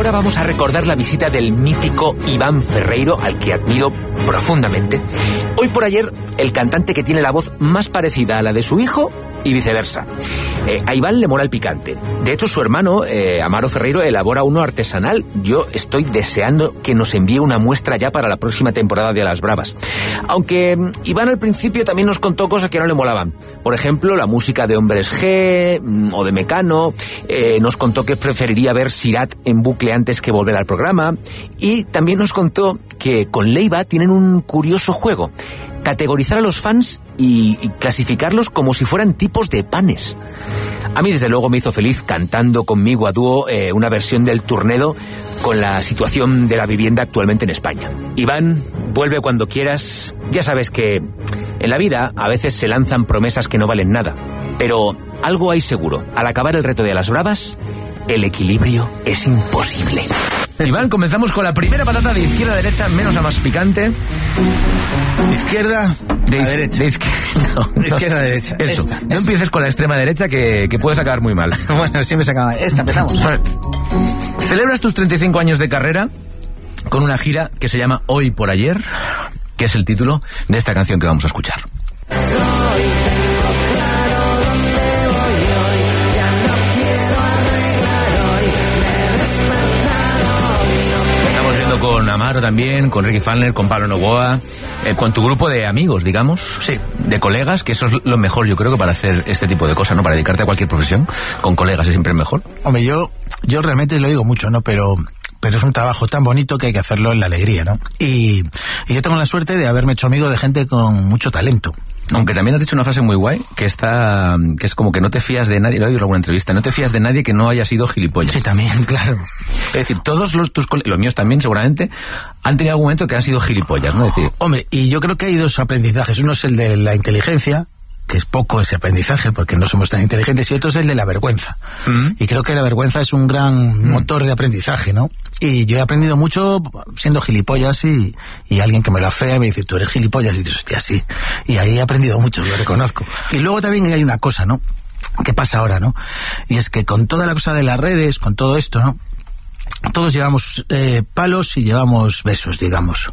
ahora vamos a recordar la visita del mítico Iván Ferreiro, al que admiro profundamente. Hoy por ayer, el cantante que tiene la voz más parecida a la de su hijo y viceversa. A Iván le mola el picante. De hecho, su hermano, Amaro Ferreiro, elabora uno artesanal. Yo estoy deseando que nos envíe una muestra ya para la próxima temporada de A las Bravas. Aunque Iván al principio también nos contó cosas que no le molaban. Por ejemplo, la música de Hombres G o de Mecano. Nos contó que preferiría ver Sirat en bucle antes que volver al programa. Y también nos contó que con Leiva tienen un curioso juego: categorizar a los fans y clasificarlos como si fueran tipos de panes. A mí, desde luego, me hizo feliz cantando conmigo a dúo una versión del Tornado con la situación de la vivienda actualmente en España. Iván, vuelve cuando quieras. Ya sabes que en la vida a veces se lanzan promesas que no valen nada, pero algo hay seguro: al acabar el reto de A las Bravas, el equilibrio es imposible. Iván, comenzamos con la primera patata de izquierda a derecha, menos a más picante. Izquierda a derecha. De izquierda a derecha. Eso. No empieces con la extrema derecha, que puedes acabar muy mal. Bueno, siempre se acaba. Empezamos. Celebras tus 35 años de carrera con una gira que se llama Hoy por Ayer, que es el título de esta canción que vamos a escuchar. Con Amaro también, con Ricky Fallner, con Pablo Novoa, con tu grupo de amigos, digamos, sí, de colegas, que eso es lo mejor, yo creo, que para hacer este tipo de cosas, ¿no? Para dedicarte a cualquier profesión, con colegas es siempre mejor. Hombre, yo realmente lo digo mucho, ¿no? Pero es un trabajo tan bonito que hay que hacerlo en la alegría, ¿no? Y yo tengo la suerte de haberme hecho amigo de gente con mucho talento. Aunque también has dicho una frase muy guay, que es como que no te fías de nadie, lo he oído en alguna entrevista, no te fías de nadie que no haya sido gilipollas. Sí, también, claro. Es decir, todos tus colegas, los míos también seguramente, han tenido algún momento que han sido gilipollas, ¿no? Es decir, hombre, y yo creo que hay dos aprendizajes. Uno es el de la inteligencia, que es poco ese aprendizaje porque no somos tan inteligentes, y otro es el de la vergüenza. Y creo que la vergüenza es un gran motor de aprendizaje, ¿no? Y yo he aprendido mucho siendo gilipollas y alguien que me lo afea y me dice, tú eres gilipollas, y dices, hostia, sí. Y ahí he aprendido mucho, lo reconozco. Y luego también hay una cosa, ¿no? ¿Qué pasa ahora, no? Y es que con toda la cosa de las redes, con todo esto, ¿no? Todos llevamos palos y llevamos besos, digamos.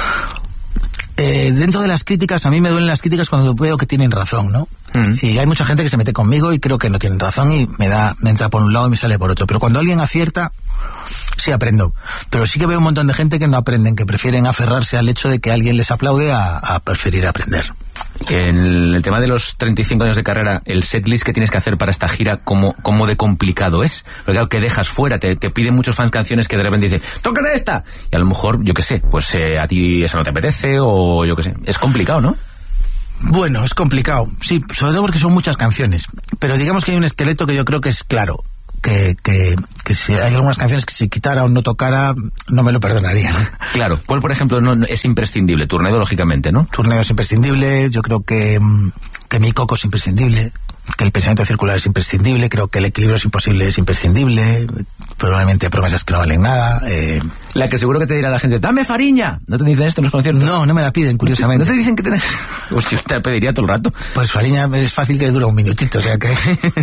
Dentro de las críticas, a mí me duelen las críticas cuando veo que tienen razón, ¿no? Y hay mucha gente que se mete conmigo y creo que no tienen razón y me entra por un lado y me sale por otro. Pero cuando alguien acierta, sí aprendo. Pero sí que veo un montón de gente que no aprenden, que prefieren aferrarse al hecho de que alguien les aplaude a preferir aprender. En el tema de los 35 años de carrera, el setlist que tienes que hacer para esta gira, ¿cómo de complicado es? Porque claro, que dejas fuera, te piden muchos fans canciones que de repente dicen, ¡tócate esta! Y a lo mejor, yo qué sé, pues a ti esa no te apetece, o yo qué sé. Es complicado, ¿no? Bueno, es complicado, sí, sobre todo porque son muchas canciones. Pero digamos que hay un esqueleto que yo creo que es claro. Que si hay algunas canciones que si quitara o no tocara, no me lo perdonarían. Claro, ¿cuál, por ejemplo, no es imprescindible? Tornado, lógicamente, ¿no? Tornado es imprescindible, yo creo que Mi Coco es imprescindible, que el pensamiento circular es imprescindible, creo que el equilibrio es imposible es imprescindible, probablemente Promesas que no valen nada. La que seguro que te dirá la gente, ¡dame Fariña! ¿No te dicen esto en los conciertos? No me la piden, curiosamente. ¿No te dicen que te... Pues yo te la pediría todo el rato. Pues Fariña es fácil que dura un minutito, o sea que...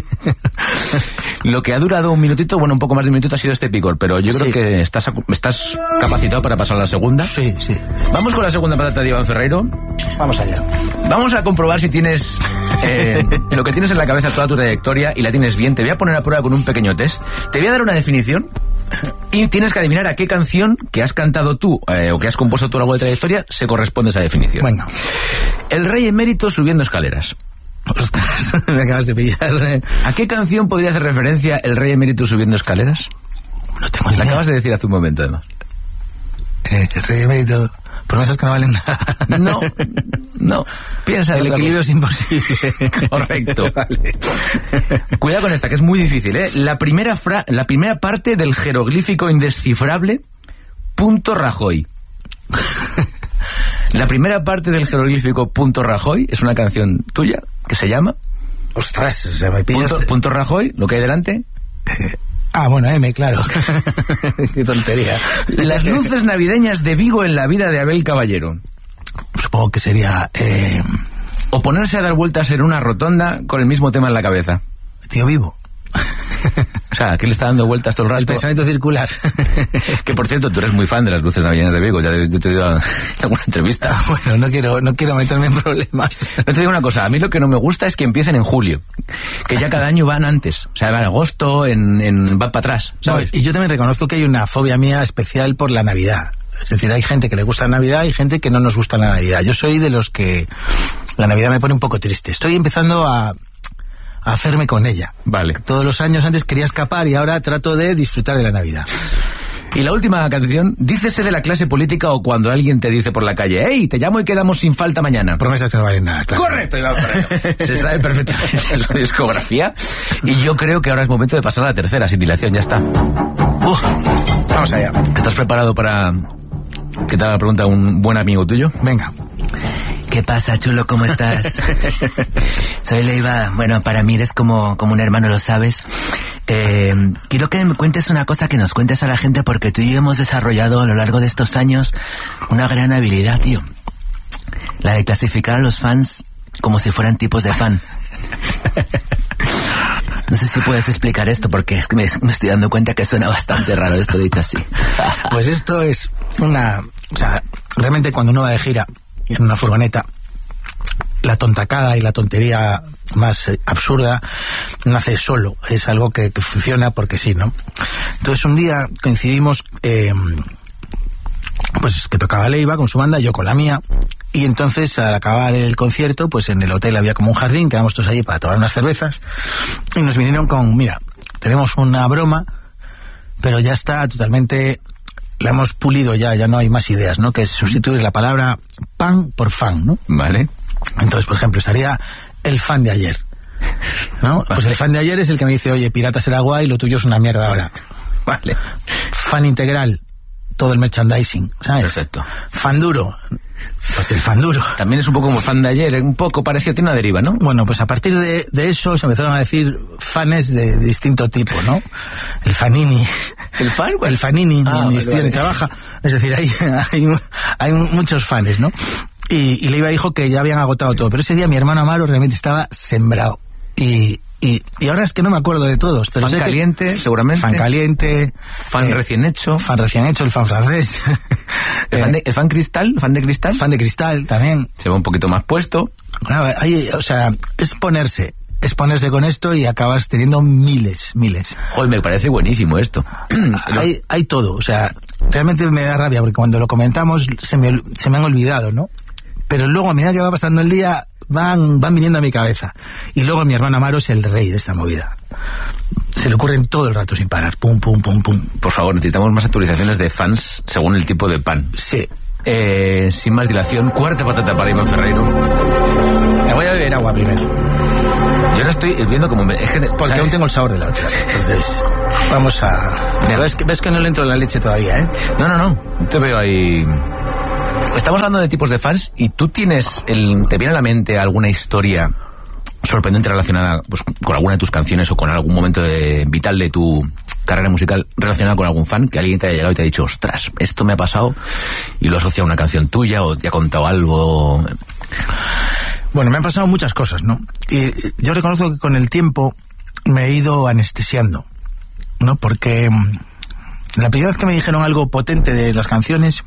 Lo que ha durado un minutito, bueno, un poco más de un minutito ha sido este picor, pero yo creo que estás capacitado para pasar a la segunda. Sí. Vamos con la segunda patata de Iván Ferreiro. Vamos allá. Vamos a comprobar si tienes lo que tienes en la cabeza toda tu trayectoria y la tienes bien. Te voy a poner a prueba con un pequeño test. Te voy a dar una definición y tienes que adivinar a qué canción que has cantado tú o que has compuesto tú a lo largo de trayectoria se corresponde a esa definición. Bueno. El rey emérito subiendo escaleras. Ostras, me acabas de pillar. ¿A qué canción podría hacer referencia el rey emérito subiendo escaleras? No tengo ni idea. La acabas de decir hace un momento, además. El rey emérito... Promesas que no valen nada. No. Piensa. El equilibrio es imposible. Correcto. Vale. Cuidado con esta, que es muy difícil, ¿eh? La primera parte del jeroglífico indescifrable .Rajoy. La primera parte del jeroglífico .Rajoy es una canción tuya que se llama... Ostras, o sea, me pillas... Punto Rajoy, lo que hay delante... bueno, M, claro. Qué tontería. Las luces navideñas de Vigo en la vida de Abel Caballero. Supongo que sería... O ponerse a dar vueltas en una rotonda con el mismo tema en la cabeza. Tío Vivo. sea, aquí le está dando vueltas todo el rato. El pensamiento circular. Que, por cierto, tú eres muy fan de las luces navideñas de Vigo. Ya te he oído alguna entrevista. Bueno, no quiero meterme en problemas. No te digo una cosa. A mí lo que no me gusta es que empiecen en julio. Que ya cada año van antes. O sea, van en agosto, van para atrás, ¿sabes? No, y yo también reconozco que hay una fobia mía especial por la Navidad. Es decir, hay gente que le gusta la Navidad y gente que no nos gusta la Navidad. Yo soy de los que la Navidad me pone un poco triste. Estoy empezando a hacerme con ella. Vale. Todos los años antes quería escapar y ahora trato de disfrutar de la Navidad. Y la última canción, dícese de la clase política o cuando alguien te dice por la calle, hey, te llamo y quedamos sin falta mañana. Promesas que no valen nada, claro. Correcto, Iván Ferreiro. Se sabe perfectamente su discografía y yo creo que ahora es momento de pasar a la tercera, sin dilación, ya está. Vamos allá. ¿Estás preparado para que te haga la pregunta un buen amigo tuyo? Venga. ¿Qué pasa, chulo? ¿Cómo estás? Soy Leiva. Bueno, para mí eres como un hermano, lo sabes. Quiero que me cuentes una cosa, que nos cuentes a la gente, porque tú y yo hemos desarrollado a lo largo de estos años una gran habilidad, tío. La de clasificar a los fans como si fueran tipos de fan. No sé si puedes explicar esto, porque es que me estoy dando cuenta que suena bastante raro esto dicho así. Pues esto es o sea, realmente cuando uno va de gira en una furgoneta, la tontacada y la tontería más absurda nace solo. Es algo que funciona porque sí, ¿no? Entonces un día coincidimos, pues que tocaba Leiva con su banda, yo con la mía, y entonces al acabar el concierto, pues en el hotel había como un jardín, quedamos todos allí para tomar unas cervezas, y nos vinieron con, mira, tenemos una broma, pero ya está totalmente... La hemos pulido ya no hay más ideas, ¿no? Que es sustituir la palabra pan por fan, ¿no? Vale. Entonces, por ejemplo, estaría el fan de ayer, ¿no? Pues el fan de ayer es el que me dice, oye, Piratas era guay, lo tuyo es una mierda ahora. Vale. Fan integral, todo el merchandising, ¿sabes? Perfecto. Fan duro, pues el fan duro. También es un poco como fan de ayer, un poco parecido, tiene una deriva, ¿no? Bueno, pues a partir de eso se empezaron a decir fanes de distinto tipo, ¿no? El fanini. ¿El fan? El fanini, vale. trabaja. Es decir, hay muchos fanes, ¿no? Y Leiva dijo que ya habían agotado todo, pero ese día mi hermano Amaro realmente estaba sembrado. Y ahora es que no me acuerdo de todos. Pero fan caliente, seguramente. Fan caliente. Fan recién hecho. Fan recién hecho, el fan francés. ¿El fan cristal? ¿Fan de cristal? Fan de cristal también. Se va un poquito más puesto. Claro, o sea, es ponerse con esto y acabas teniendo miles. Joder, me parece buenísimo esto. Hay todo, o sea, realmente me da rabia porque cuando lo comentamos se me han olvidado, ¿no? Pero luego a medida que va pasando el día van viniendo a mi cabeza. Y luego mi hermano Amaro es el rey de esta movida. Se le ocurren todo el rato sin parar. Pum, pum, pum, pum. Por favor, necesitamos más actualizaciones de fans según el tipo de pan. Sí. Sin más dilación, cuarta patata para Iván Ferreiro. Me voy a beber agua primero. Yo ahora estoy viendo como... porque aún tengo el sabor de la otra. Entonces, vamos a... ¿Ves que no le entro la leche todavía, eh? No. Te veo ahí... Estamos hablando de tipos de fans y tú tienes... ¿Te viene a la mente alguna historia sorprendente relacionada pues, con alguna de tus canciones o con algún momento vital de tu carrera musical relacionada con algún fan, que alguien te haya llegado y te ha dicho, ostras, esto me ha pasado, y lo asocia a una canción tuya o te ha contado algo? Bueno, me han pasado muchas cosas, ¿no? Y yo reconozco que con el tiempo me he ido anestesiando, ¿no? Porque la primera vez que me dijeron algo potente de las canciones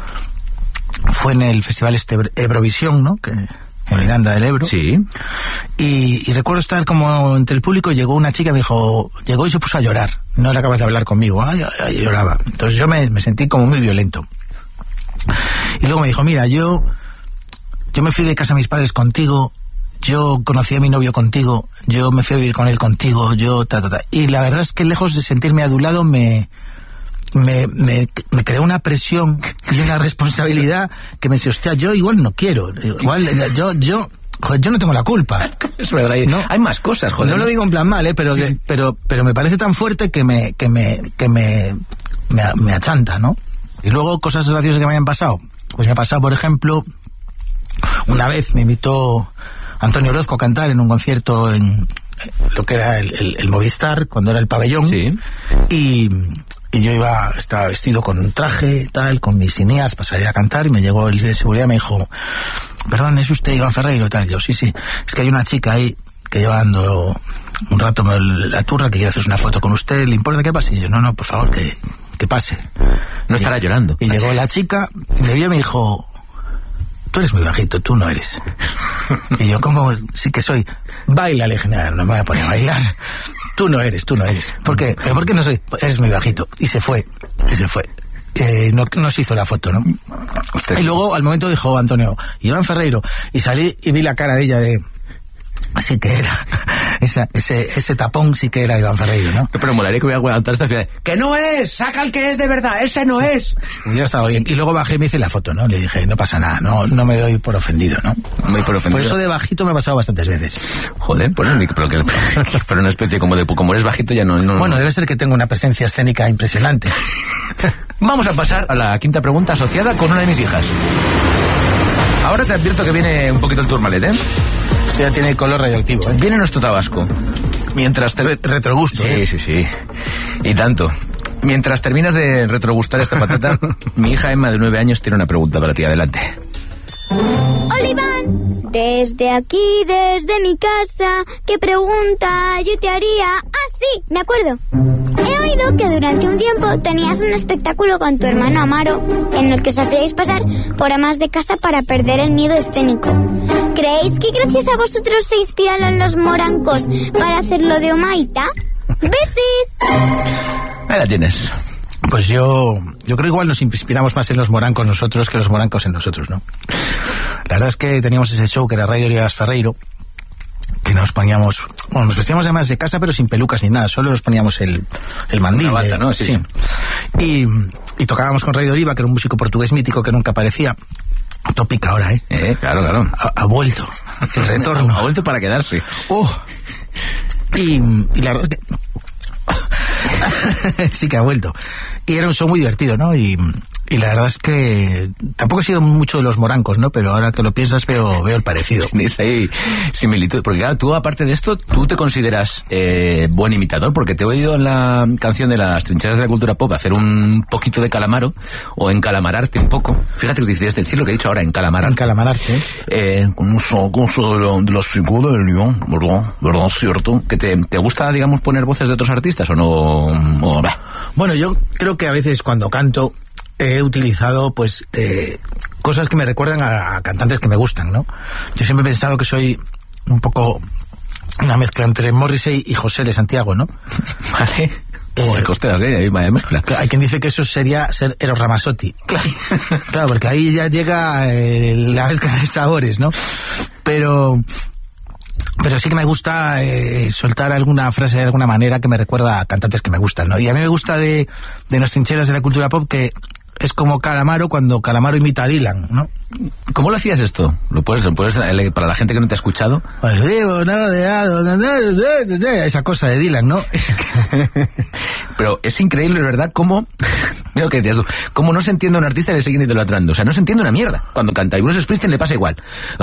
fue en el festival Eurovisión, ¿no? Que en Miranda del Ebro. Sí. Y recuerdo estar como entre el público, llegó una chica, llegó y se puso a llorar. No era capaz de hablar conmigo. Ay, lloraba. Entonces yo me sentí como muy violento. Y luego me dijo, mira, yo me fui de casa a mis padres contigo, yo conocí a mi novio contigo, yo me fui a vivir con él contigo, Y la verdad es que lejos de sentirme adulado me creó una presión y una responsabilidad que me decía, hostia, yo igual no quiero, igual yo no tengo la culpa. Es verdad, no, hay más cosas, joder. No lo digo en plan mal, pero sí. pero me parece tan fuerte que me achanta, ¿no? Y luego cosas graciosas que me hayan pasado. Pues me ha pasado, por ejemplo, una vez me invitó Antonio Orozco a cantar en un concierto en lo que era el Movistar, cuando era el pabellón. Sí. Y yo estaba vestido con un traje, tal, con mis cineas para salir a cantar, y me llegó el de seguridad y me dijo, perdón, ¿es usted Iván Ferreiro? Tal. Yo, sí, es que hay una chica ahí que lleva dando un rato la turra, que quiere hacerse una foto con usted, ¿le importa que pase? Y yo, no, por favor, que pase. No estará llorando. Y llegó la chica, me vio y me dijo, tú eres muy bajito, tú no eres. Y yo, ¿cómo? Sí que soy. Baila, le dije, no me voy a poner a bailar. Tú no eres. ¿Por qué? ¿Pero por qué no soy? Eres muy bajito. Y se fue. No se hizo la foto, ¿no? Y luego, al momento, dijo Antonio, Iván Ferreiro, y salí y vi la cara de ella de... Sí que era. Ese tapón sí que era Iván Ferreiro, ¿no? Pero molaría que voy a aguantar esta fiesta. ¡Que no es! ¡Saca el que es de verdad! ¡Ese no es! Ya estaba bien. Y luego bajé y me hice la foto, ¿no? Le dije, no pasa nada, no me doy por ofendido, ¿no? Muy por ofendido. Por eso de bajito me ha pasado bastantes veces. Joder, pues pero una especie como como eres bajito ya no... Bueno, debe ser que tengo una presencia escénica impresionante. Vamos a pasar a la quinta pregunta asociada con una de mis hijas. Ahora te advierto que viene un poquito el Tourmalet, ¿eh? Sí, ya tiene color radioactivo, ¿eh? Viene nuestro tabasco. Mientras retrogusto. Sí, ¿eh? Sí. Y tanto. Mientras terminas de retrogustar esta patata, mi hija Emma, de 9 años, tiene una pregunta para ti. Adelante. Hola, Iván. Desde aquí, desde mi casa, ¿qué pregunta yo te haría? Ah, sí, me acuerdo. He oído que durante un tiempo tenías un espectáculo con tu hermano Amaro, en el que os hacíais pasar por amas de casa para perder el miedo escénico. ¿Creéis que gracias a vosotros se inspiraron los morancos para hacerlo de Omaita? ¡Besis! Ahí la tienes. Pues yo creo igual nos inspiramos más en los morancos nosotros que los morancos en nosotros, ¿no? La verdad es que teníamos ese show que era Radio Rivas Ferreiro, que nos poníamos... Bueno, nos vestíamos además de casa, pero sin pelucas ni nada, solo nos poníamos el mandil. Una bata, ¿no? Sí. Y tocábamos con Ray Doriva, que era un músico portugués mítico que nunca aparecía. Tópica ahora, ¿eh? Claro. Ha vuelto. El retorno. Ha vuelto para quedarse. Y la verdad es que... sí que ha vuelto. Y era un show muy divertido, ¿no? Y la verdad es que tampoco he sido mucho de los morancos, ¿no? Pero ahora que lo piensas veo el parecido. Tenéis ahí similitud. Porque claro, tú aparte de esto, tú te consideras buen imitador, porque te he oído en la canción de las trincheras de la cultura pop hacer un poquito de Calamaro, o encalamararte un poco. Fíjate que decidiste decir lo que he dicho ahora, encalamararte. Encalamararte. Con un soco de las figuras del León, ¿verdad? ¿Cierto? ¿Que te gusta, digamos, poner voces de otros artistas o no? Bueno, yo creo que a veces cuando canto he utilizado pues cosas que me recuerdan a cantantes que me gustan, ¿no? Yo siempre he pensado que soy un poco una mezcla entre Morrissey y José de Santiago, ¿no? Vale. Costeras, ahí vaya mezcla. Hay quien dice que eso sería ser Eros Ramazzotti. Claro, porque ahí ya llega la mezcla de sabores, ¿no? Pero sí que me gusta soltar alguna frase de alguna manera que me recuerda a cantantes que me gustan, ¿no? Y a mí me gusta de las trincheras de la cultura pop que es como Calamaro cuando Calamaro imita a Dylan, ¿no? ¿Cómo lo hacías esto? ¿Lo puedes para la gente que no te ha escuchado? Pues vivo, esa cosa de Dylan, ¿no? Pero es increíble, ¿verdad? Cómo... Mira lo que decías tú. Cómo no se entiende a un artista y le siguen idolatrando. O sea, no se entiende una mierda cuando canta. Y Bruce Springsteen le pasa igual.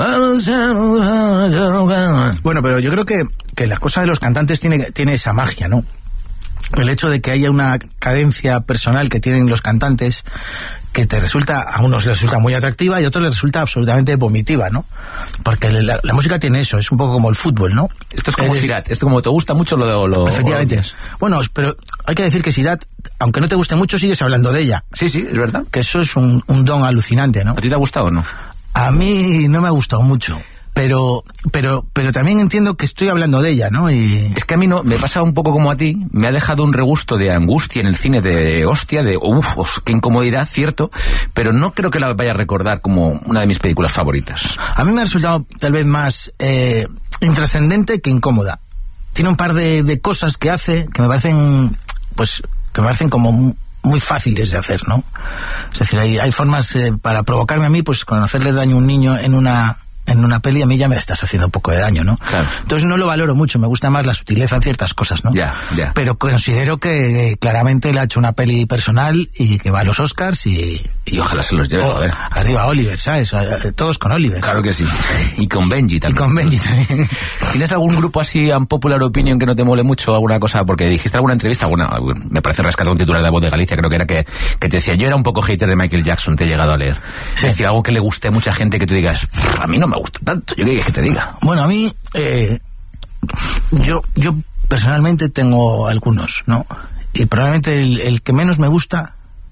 Bueno, pero yo creo que la cosa de los cantantes tiene esa magia, ¿no? El hecho de que haya una cadencia personal que tienen los cantantes que a unos les resulta muy atractiva y a otros les resulta absolutamente vomitiva, ¿no? Porque la música tiene eso, es un poco como el fútbol, ¿no? Esto es como Sirat, esto como te gusta mucho lo efectivamente. Bueno, pero hay que decir que Sirat, aunque no te guste mucho, sigues hablando de ella. Sí, es verdad. Que eso es un don alucinante, ¿no? ¿A ti te ha gustado o no? A mí no me ha gustado mucho. Pero también entiendo que estoy hablando de ella, ¿no? Y es que a mí no, me pasa un poco como a ti, me ha dejado un regusto de angustia en el cine, de hostia, de qué incomodidad, cierto, pero no creo que la vaya a recordar como una de mis películas favoritas. A mí me ha resultado tal vez más intrascendente que incómoda. Tiene un par de cosas que hace que me parecen como muy fáciles de hacer, ¿no? Es decir, hay formas para provocarme a mí, pues con hacerle daño a un niño en una peli, a mí ya me estás haciendo un poco de daño, ¿no? Claro. Entonces no lo valoro mucho, me gusta más la sutileza en ciertas cosas, ¿no? Ya. Pero considero que claramente le ha hecho una peli personal y que va a los Oscars y ojalá se los lleve, joder. Arriba Oliver, ¿sabes? Todos con Oliver. Claro que sí. Y con Benji también. Y con Benji también. ¿Tienes algún grupo así, unpopular opinion, que no te mole mucho? ¿Alguna cosa? Porque dijiste alguna entrevista, me parece rescatado un titular de La Voz de Galicia, creo que era que te decía, yo era un poco hater de Michael Jackson, te he llegado a leer. Sí. Es decir, algo que le guste a mucha gente que tú digas, a mí no me gusta tanto, yo qué quieres que te diga. Bueno, a mí Yo personalmente tengo algunos, ¿no? Y probablemente el que menos me gusta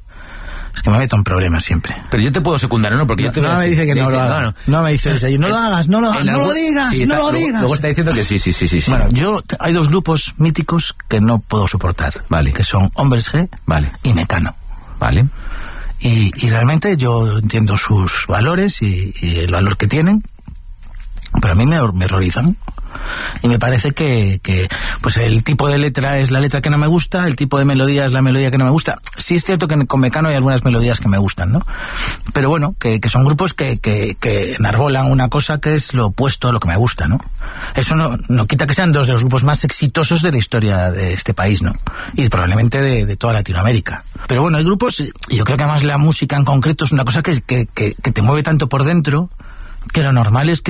es que me meto en problemas siempre. Pero yo te puedo secundar, ¿no? Porque yo te no me dice que no lo haga. No me dice eso. No lo hagas, no lo digas, sí, no lo digas. Luego está diciendo que sí. Bueno, hay dos grupos míticos que no puedo soportar. Vale. Que son Hombres G, vale, y Mecano. Vale. Y realmente yo entiendo sus valores y el valor que tienen, pero a mí me horrorizan. Y me parece que pues el tipo de letra es la letra que no me gusta, el tipo de melodía es la melodía que no me gusta. Sí es cierto que con Mecano hay algunas melodías que me gustan, ¿no? Pero bueno, que son grupos que enarbolan una cosa que es lo opuesto a lo que me gusta, ¿no? Eso no quita que sean dos de los grupos más exitosos de la historia de este país, ¿no? Y probablemente de toda Latinoamérica. Pero bueno, hay grupos, y yo creo que además la música en concreto es una cosa que te mueve tanto por dentro, que lo normal es que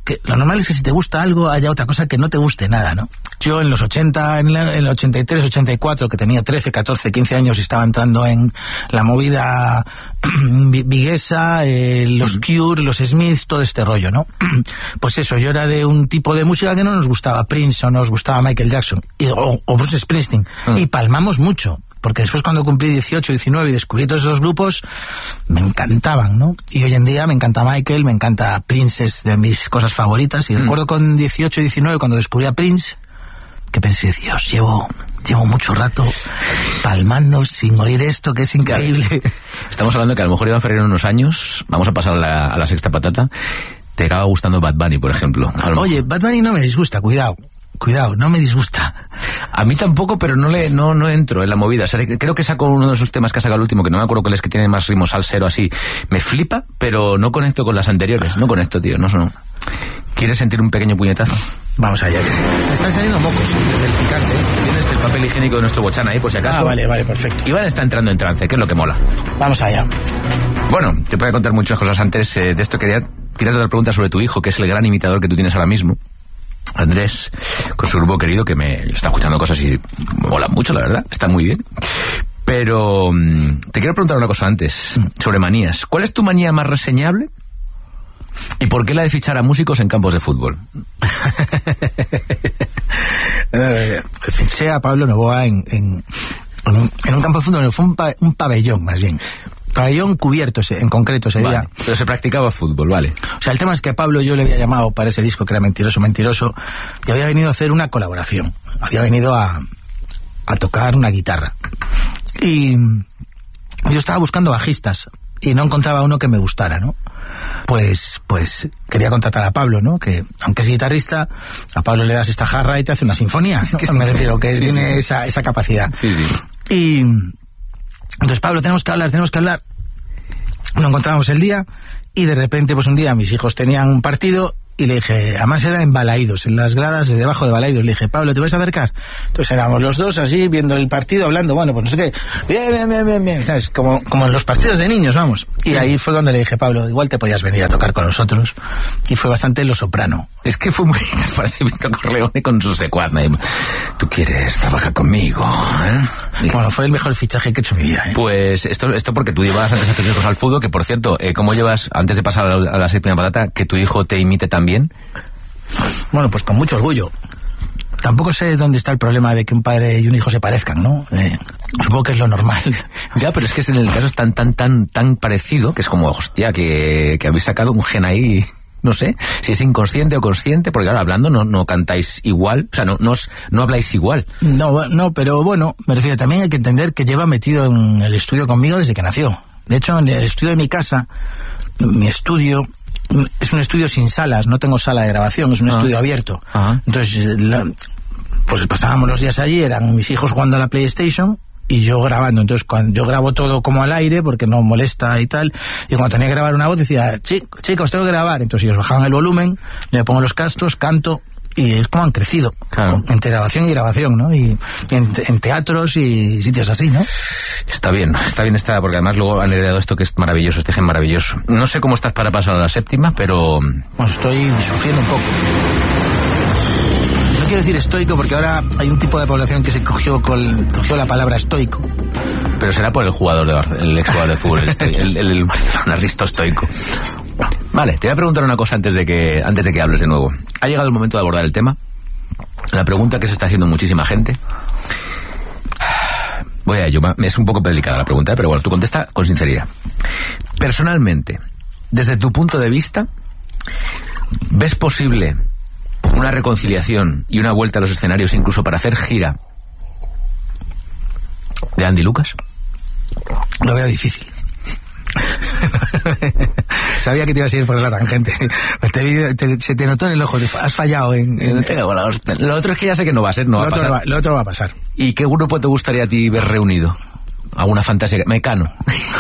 si te gusta algo haya otra cosa que no te guste nada, ¿no? Yo en los 80, en el 83, 84, que tenía 13, 14, 15 años y estaba entrando en la movida viguesa, los Cure, los Smiths, todo este rollo, ¿no? Pues eso, yo era de un tipo de música que no nos gustaba Prince o nos gustaba Michael Jackson o Bruce Springsteen, y palmamos mucho. Porque después cuando cumplí 18, 19 y descubrí todos esos grupos, me encantaban, ¿no? Y hoy en día me encanta Michael, me encanta Prince, es de mis cosas favoritas. Y recuerdo con 18, 19, cuando descubrí a Prince, que pensé, Dios, llevo mucho rato palmando sin oír esto, que es increíble. Estamos hablando que a lo mejor Iván Ferreiro en unos años, vamos a pasar a la sexta patata, te acaba gustando Bad Bunny, por ejemplo. Oye, Bad Bunny no me disgusta, cuidado, no me disgusta. A mí tampoco, pero no entro en la movida. O sea, creo que saco uno de esos temas que ha sacado el último, que no me acuerdo cuál es, que tiene más ritmo salsero así. Me flipa, pero no conecto con las anteriores. No conecto, tío, no. ¿Quieres sentir un pequeño puñetazo? Vamos allá. Me están saliendo mocos del picante. Tienes el papel higiénico de nuestro Bochana ahí, por si acaso. Vale, perfecto. Iván está entrando en trance, que es lo que mola. Vamos allá. Bueno, te voy a contar muchas cosas antes de esto. Quería tirarte otra pregunta sobre tu hijo, que es el gran imitador que tú tienes ahora mismo. Andrés, con su grupo querido, que me está escuchando cosas y mola mucho, la verdad, está muy bien. Pero te quiero preguntar una cosa antes, sobre manías. ¿Cuál es tu manía más reseñable? ¿Y por qué la de fichar a músicos en campos de fútbol? Fiché a Pablo Novoa en un campo de fútbol, fue un pabellón más bien. Pabellón cubierto en concreto ese día. Pero se practicaba fútbol, vale. O sea, el tema es que a Pablo yo le había llamado para ese disco que era Mentiroso, y había venido a hacer una colaboración. Había venido a tocar una guitarra. Y yo estaba buscando bajistas y no encontraba uno que me gustara, ¿no? Pues quería contratar a Pablo, ¿no? Que aunque es guitarrista, a Pablo le das esta jarra y te hace una sinfonía, ¿no? Me refiero, que tiene esa capacidad. Sí. Y entonces, Pablo, tenemos que hablar. No encontramos el día y de repente, pues un día mis hijos tenían un partido y le dije, además era en Balaídos, en las gradas de debajo de Balaídos, le dije, Pablo, ¿te vas a acercar? Entonces éramos los dos así, viendo el partido, hablando, bueno, pues no sé qué, bien, ¿sabes? Como en los partidos de niños, vamos. Y ahí fue cuando le dije, Pablo, igual te podías venir a tocar con nosotros. Y fue bastante Lo Soprano. Es que fue muy parecimiento Corleone con su secuazna. ¿Tú quieres trabajar conmigo? Bueno, fue el mejor fichaje que he hecho en mi vida. Pues esto porque tú llevas antes a tus hijos al fútbol, que por cierto, ¿cómo llevas, antes de pasar a la séptima patata, que tu hijo te imite también? Bueno, pues con mucho orgullo. Tampoco sé dónde está el problema de que un padre y un hijo se parezcan, ¿no? Supongo que es lo normal. Ya, pero es que en el caso es tan parecido que es como, hostia, que habéis sacado un gen ahí. No sé si es inconsciente o consciente, porque ahora hablando no cantáis igual, o sea, no habláis igual. No, pero bueno, me refiero, también hay que entender que lleva metido en el estudio conmigo desde que nació. De hecho, en el estudio de mi casa, mi estudio es un estudio sin salas, no tengo sala de grabación, es un estudio abierto. Entonces, pues pasábamos los días allí, eran mis hijos jugando a la PlayStation y yo grabando. Entonces, cuando yo grabo todo como al aire, porque no molesta y tal, y cuando tenía que grabar una voz decía, chicos, tengo que grabar. Entonces ellos bajaban el volumen, me pongo los cascos, canto, y es como han crecido, claro, entre grabación y grabación, ¿no? Y en teatros y sitios así, ¿no? Está bien, porque además luego han heredado esto que es maravilloso, este gen maravilloso. No sé cómo estás para pasar a la séptima, pero... Bueno, estoy sufriendo un poco. No quiero decir estoico porque ahora hay un tipo de población que se cogió la palabra estoico. Pero será por el jugador el exjugador de fútbol, el Barcelona, Risto Stoico. Vale, te voy a preguntar una cosa antes de que hables de nuevo. ¿Ha llegado el momento de abordar el tema? la pregunta que se está haciendo muchísima gente. Voy a ello, es un poco delicada la pregunta, pero bueno, tú contesta con sinceridad. Personalmente, desde tu punto de vista, ¿ves posible una reconciliación y una vuelta a los escenarios incluso para hacer gira de Andy Lucas? Lo veo difícil. Sabía que te ibas a ir por la tangente. Se te notó en el ojo. Has fallado Lo otro es que ya sé que no va a ser, no va a pasar. Lo otro va a pasar. ¿Y qué grupo te gustaría a ti ver reunido? ¿Alguna fantasía? Mecano.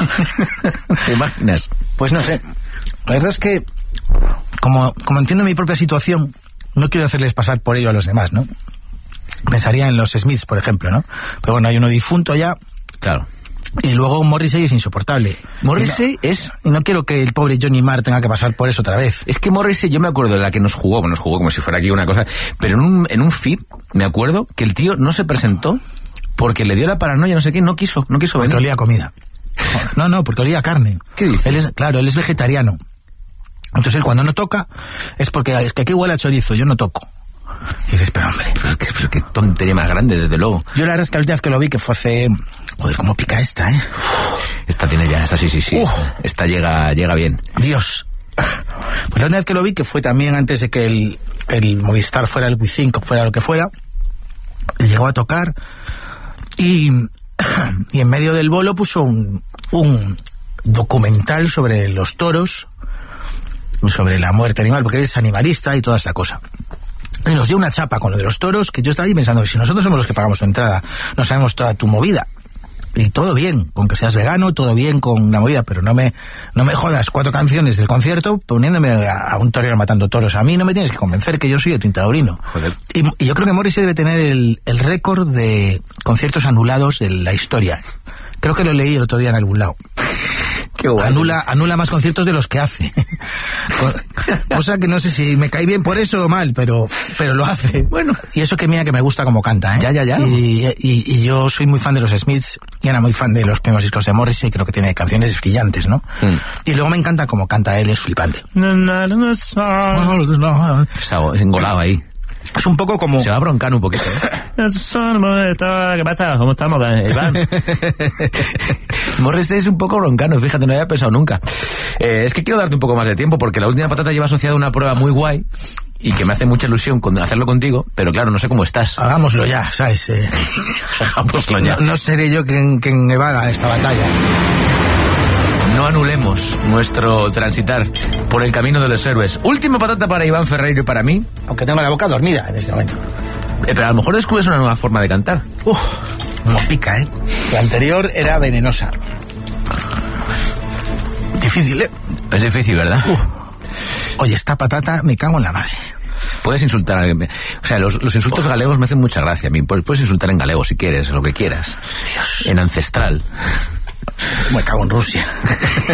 ¿Te imaginas? Pues no sé. La verdad es que, como entiendo mi propia situación, no quiero hacerles pasar por ello a los demás, ¿no? Pensaría en los Smiths, por ejemplo, ¿no? Pero bueno, hay uno difunto ya. Claro. Y luego Morrissey es insoportable. Morrissey y no quiero que el pobre Johnny Marr tenga que pasar por eso otra vez. Es que Morrissey, yo me acuerdo de la que nos jugó como si fuera aquí una cosa, pero en un feed, me acuerdo que el tío no se presentó porque le dio la paranoia, no sé qué, no quiso venir. Porque olía a comida. No, porque olía a carne. ¿Qué dice? Él es vegetariano. Entonces él cuando no toca es porque es que aquí huele a chorizo, yo no toco. Y dices, pero hombre, pero qué tontería más grande, desde luego. Yo la verdad es que la última vez que lo vi, que fue hace... Joder, cómo pica esta, ¿eh? Esta tiene ya, esta sí. Esta llega bien. Dios. Pues la última vez que lo vi, que fue también antes de que el Movistar fuera el Wi-5, fuera lo que fuera, llegó a tocar y en medio del bolo puso un documental sobre los toros, sobre la muerte animal, porque él es animalista y toda esta cosa. Y nos dio una chapa con lo de los toros, que yo estaba ahí pensando, si nosotros somos los que pagamos tu entrada, no sabemos toda tu movida. Y todo bien, con que seas vegano, todo bien con la movida, pero no me jodas 4 canciones del concierto poniéndome a un torero matando toros. A mí no me tienes que convencer que yo soy el taurino. Joder. Y yo creo que Morrissey debe tener el récord de conciertos anulados de la historia. Creo que lo leí el otro día en algún lado. Qué bueno. Anula más conciertos de los que hace. Cosa que no sé si me cae bien por eso o mal, pero lo hace. Bueno. Y eso que mira que me gusta como canta, ¿eh? Ya. Y yo soy muy fan de los Smiths y era muy fan de los primeros discos de Morrissey, creo que tiene canciones brillantes, ¿no? Y luego me encanta como canta él, es flipante. Es engolado ahí. Es un poco como... Se va a broncar un poquito, ¿eh? ¿Qué pasa? ¿Cómo estamos, Iván? Morrissey es un poco broncano, fíjate, no había pensado nunca. Es que quiero darte un poco más de tiempo, porque la última patata lleva asociada una prueba muy guay y que me hace mucha ilusión hacerlo contigo, pero claro, no sé cómo estás. Hagámoslo ya, ¿sabes? Hagámoslo ya. No seré yo quien evada esta batalla. No anulemos nuestro transitar por el camino de los héroes. Última patata para Iván Ferreiro y para mí. Aunque tengo la boca dormida en este momento. Pero a lo mejor descubres una nueva forma de cantar. Como pica, ¿eh? La anterior era venenosa. Difícil, ¿eh? Es difícil, ¿verdad? Oye, esta patata me cago en la madre. Puedes insultar a alguien. O sea, los insultos galegos me hacen mucha gracia a mí. Puedes insultar en galego si quieres, lo que quieras. Dios. En ancestral. Me cago en Rusia.